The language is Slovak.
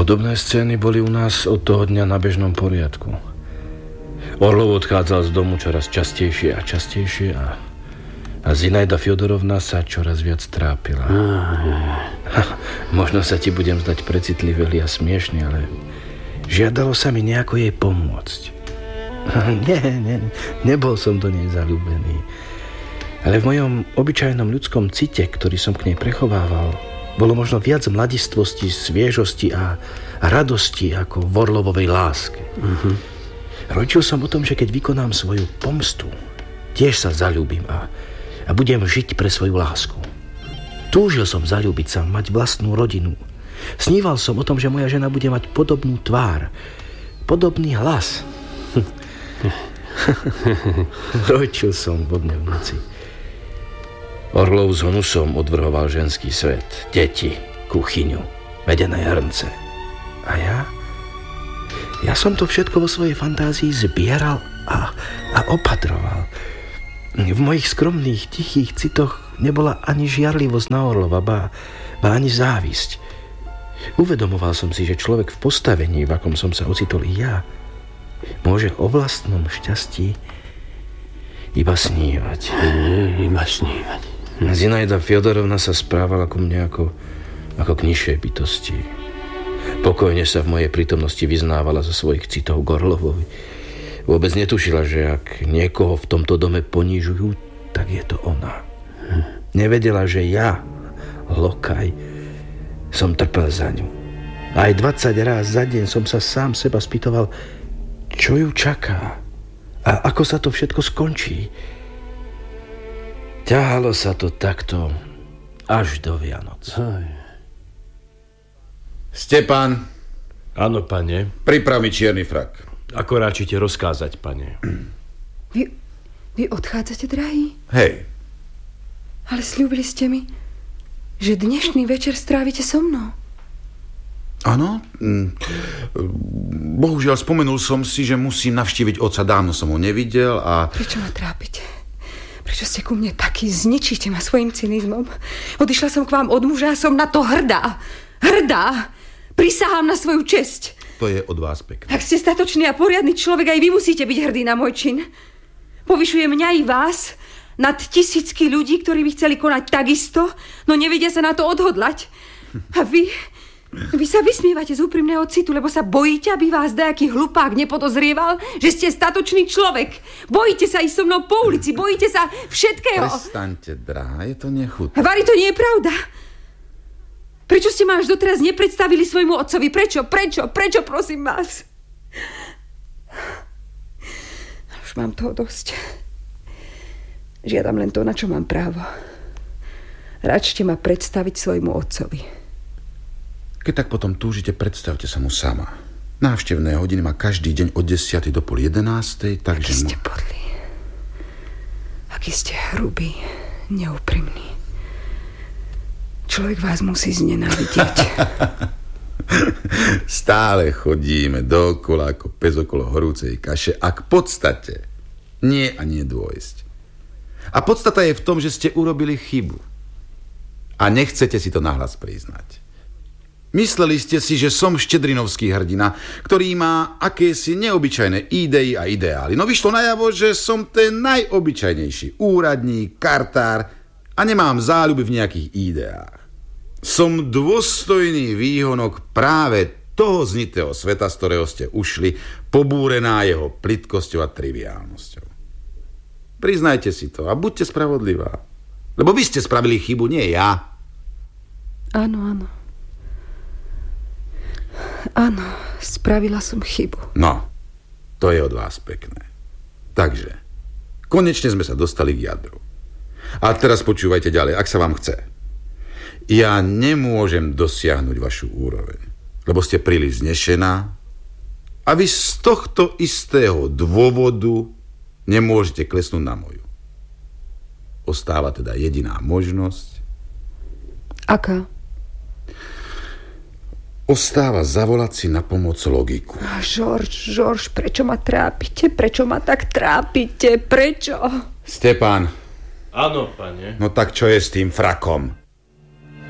Podobné scény boli u nás od toho dňa na bežnom poriadku. Orlov odchádzal z domu čoraz častejšie a častejšie a Zinaida Fjodorovna sa čoraz viac trápila. Možno sa ti budem zdať precitlivý a smiešný, ale žiadalo sa mi nejako jej pomôcť. Nebol som do nej zaľúbený. Ale v mojom obyčajnom ľudskom cite, ktorý som k nej prechovával, bolo možno viac mladistvosti, sviežosti a radosti ako v Orlovovej láske. Rojčil som o tom, že keď vykonám svoju pomstu, tiež sa zaľúbim a budem žiť pre svoju lásku. Túžil som zaľúbiť sa, mať vlastnú rodinu. Sníval som o tom, že moja žena bude mať podobnú tvár, podobný hlas. Rojčil som vodne v noci. Orlov s Honusom odvrhoval ženský svet, deti, kuchyňu, medené hrnce. A ja som to všetko vo svojej fantázii zbieral a opatroval. V mojich skromných, tichých citoch nebola ani žiarlivosť na Orlova, ba ani závisť. Uvedomoval som si, že človek v postavení, v akom som sa ocitol i ja, môže o vlastnom šťastí iba snívať. Iba snívať. Zinaida Fjodorovna sa správala ku mne ako k nižšej bytosti. Pokojne sa v mojej prítomnosti vyznávala zo svojich citov k Orlovovi. Vôbec netušila, že ak niekoho v tomto dome ponížujú, tak je to ona. Nevedela, že ja, lokaj, som trpel za ňu. Aj 20 ráz za deň som sa sám seba spýtoval, čo ju čaká a ako sa to všetko skončí. Ťahalo sa to takto až do Vianoc. Stepan. Áno, pane. Priprav mi čierny frak. Ako ráčite rozkázať, pane? Vy odchádzate, drahý? Hej. Ale sľúbili ste mi, že dnešný večer strávite so mnou. Áno. Bohužiaľ, spomenul som si, že musím navštíviť otca. Dávno som ho nevidel a... Prečo ma trápite? Prečo ste ku mne taký? Zničíte ma svojim cynizmom. Odišla som k vám od muža a som na to hrdá. Hrdá! Prisahám na svoju česť. To je od vás pekné. Ak ste statočný a poriadny človek, aj vy musíte byť hrdý na môj čin. Povyšuje mňa i vás nad tisícky ľudí, ktorí by chceli konať takisto, no nevedia sa na to odhodlať. A vy sa vysmievate z úprimného citu, lebo sa bojíte, aby vás dajaký hlupák nepodozrieval, že ste statočný človek. Bojíte sa ísť so mnou po ulici, bojíte sa všetkého. Prestaňte, drahá, je to nechutné. Vari, to nie je pravda. Prečo ste ma až doteraz nepredstavili svojmu otcovi? Prečo, prosím vás? Už mám toho dosť. Žiadam len to, na čo mám právo. Račte ma predstaviť svojmu otcovi. Keď tak potom túžite, predstavte sa mu sama. Návštevné hodiny má každý deň od 10. do pol 11. Takže... Aký ste podlí. Aký ste hrubý, neúprimný. Človek vás musí znenávidieť. Stále chodíme dookola ako pes okolo horúcej kaše a k podstate nie a nie dôjsť. A podstata je v tom, že ste urobili chybu. A nechcete si to nahlas priznať. Mysleli ste si, že som štedrinovský hrdina, ktorý má akési neobyčajné idei a ideály. No vyšlo najavo, že som ten najobyčajnejší úradník, kartár a nemám záľuby v nejakých ideách. Som dôstojný výhonok práve toho znitého sveta, z ktorého ste ušli, pobúrená jeho plytkosťou a triviálnosťou. Priznajte si to a buďte spravodlivá. Lebo vy ste spravili chybu, nie ja. Áno. Áno, spravila som chybu. No, to je od vás pekné. Takže, konečne sme sa dostali k jadru. A teraz počúvajte ďalej, ak sa vám chce. Ja nemôžem dosiahnuť vašu úroveň, lebo ste príliš znešená a vy z tohto istého dôvodu nemôžete klesnúť na moju. Ostáva teda jediná možnosť. Aká? Ostáva zavolať si na pomoc logiku. Žorž, prečo ma trápite? Prečo ma tak trápite? Prečo? Stepan. Áno, pane. No tak čo je s tým frakom?